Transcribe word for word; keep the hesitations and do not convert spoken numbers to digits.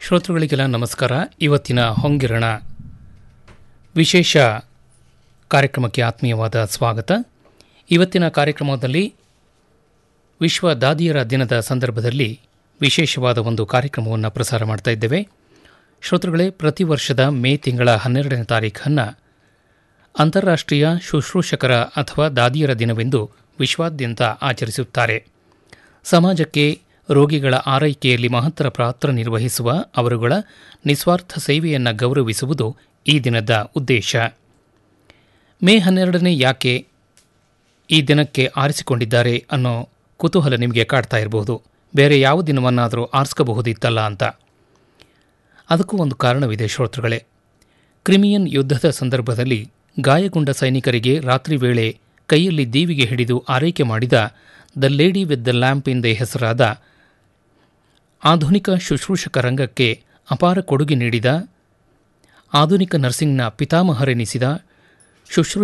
ಶ್ರೋತೃಗಳಿಗೆಲ್ಲ ನಮಸ್ಕಾರ. ಇವತ್ತಿನ ಹೊಂಗಿರಣ ವಿಶೇಷ ಕಾರ್ಯಕ್ರಮಕ್ಕೆ ಆತ್ಮೀಯವಾದ ಸ್ವಾಗತ. ಇವತ್ತಿನ ಕಾರ್ಯಕ್ರಮದಲ್ಲಿ ವಿಶ್ವ ದಾದಿಯರ ದಿನದ ಸಂದರ್ಭದಲ್ಲಿ ವಿಶೇಷವಾದ ಒಂದು ಕಾರ್ಯಕ್ರಮವನ್ನು ಪ್ರಸಾರ ಮಾಡ್ತಾ ಇದ್ದೇವೆ. ಶ್ರೋತೃಗಳೇ, ಪ್ರತಿ ವರ್ಷದ ಮೇ ತಿಂಗಳ ಹನ್ನೆರಡನೇ ತಾರೀಖನ್ನು ಅಂತಾರಾಷ್ಟ್ರೀಯ ಶುಶ್ರೂಷಕರ ಅಥವಾ ದಾದಿಯರ ದಿನವೆಂದು ವಿಶ್ವಾದ್ಯಂತ ಆಚರಿಸುತ್ತಾರೆ. ಸಮಾಜಕ್ಕೆ ರೋಗಿಗಳ ಆರೈಕೆಯಲ್ಲಿ ಮಹತ್ತರ ಪಾತ್ರ ನಿರ್ವಹಿಸುವ ಅವರುಗಳ ನಿಸ್ವಾರ್ಥ ಸೇವೆಯನ್ನು ಗೌರವಿಸುವುದು ಈ ದಿನದ ಉದ್ದೇಶ. ಮೇ ಹನ್ನೆರಡನೇ ಯಾಕೆ ಈ ದಿನಕ್ಕೆ ಆರಿಸಿಕೊಂಡಿದ್ದಾರೆ ಅನ್ನೋ ಕುತೂಹಲ ನಿಮಗೆ ಕಾಡ್ತಾ ಇರಬಹುದು. ಬೇರೆ ಯಾವ ದಿನವನ್ನಾದರೂ ಆರಿಸ್ಕೋಬಹುದಿತ್ತಲ್ಲ ಅಂತ. ಅದಕ್ಕೂ ಒಂದು ಕಾರಣವಿದೆ ಶ್ರೋತೃಗಳೇ. ಕ್ರಿಮಿಯನ್ ಯುದ್ಧದ ಸಂದರ್ಭದಲ್ಲಿ ಗಾಯಗೊಂಡ ಸೈನಿಕರಿಗೆ ರಾತ್ರಿ ವೇಳೆ ಕೈಯಲ್ಲಿ ದೀವಿಗೆ ಹಿಡಿದು ಆರೈಕೆ ಮಾಡಿದ the lady with the lamp ಎಂದೇ ಹೆಸರಾದ ಆಧುನಿಕ ಶುಶ್ರೂಷಕ ರಂಗಕ್ಕೆ ಅಪಾರ ಕೊಡುಗೆ ನೀಡಿದ, ಆಧುನಿಕ ನರ್ಸಿಂಗ್ನ ಪಿತಾಮಹರೆನಿಸಿದ ಶುಶ್ರೂಷ